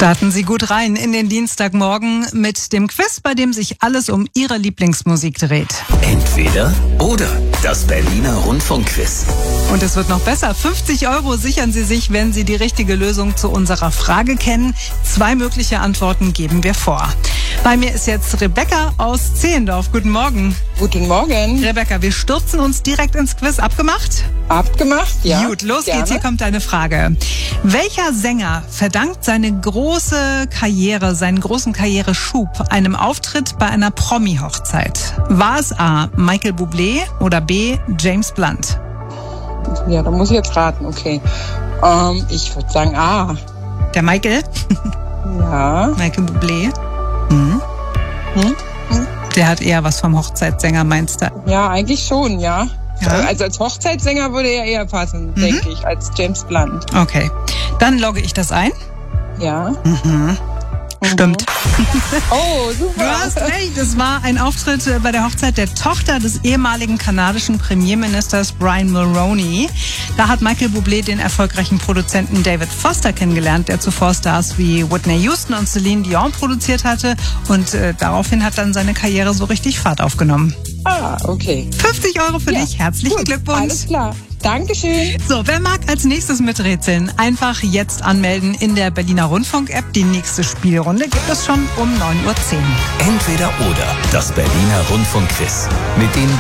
Starten Sie gut rein in den Dienstagmorgen mit dem Quiz, bei dem sich alles um Ihre Lieblingsmusik dreht. Entweder oder. Das Berliner Rundfunkquiz. Und es wird noch besser. 50 € sichern Sie sich, wenn Sie die richtige Lösung zu unserer Frage kennen. 2 mögliche Antworten geben wir vor. Bei mir ist jetzt Rebecca aus Zehlendorf. Guten Morgen. Guten Morgen. Rebecca, wir stürzen uns direkt ins Quiz. Abgemacht? Abgemacht, ja. Gut, los gerne. geht's. Hier kommt eine Frage. Welcher Sänger verdankt seine große Karriere, seinen großen Karriereschub einem Auftritt bei einer Promi-Hochzeit? War es A. Michael Bublé oder B. James Blunt? Ja, da muss ich jetzt raten, okay. Ich würde sagen A. Der Michael? Ja. Michael Bublé? Der hat eher was vom Hochzeitssänger, meinst du? Ja, eigentlich schon, ja. Ja. Also als Hochzeitssänger würde er eher passen, denke ich, als James Blunt. Okay, dann logge ich das ein. Ja. Stimmt. Oh, super. Du hast recht, es war ein Auftritt bei der Hochzeit der Tochter des ehemaligen kanadischen Premierministers Brian Mulroney. Da hat Michael Bublé den erfolgreichen Produzenten David Foster kennengelernt, der zuvor Stars wie Whitney Houston und Celine Dion produziert hatte. Und daraufhin hat dann seine Karriere so richtig Fahrt aufgenommen. Ah, okay. 50 € für dich, herzlichen Gut, Glückwunsch. Alles klar. Dankeschön. So, wer mag als nächstes miträtseln? Einfach jetzt anmelden in der Berliner Rundfunk-App. Die nächste Spielrunde gibt es schon um 9:10 Uhr. Entweder oder. Das Berliner Rundfunkquiz. Mit den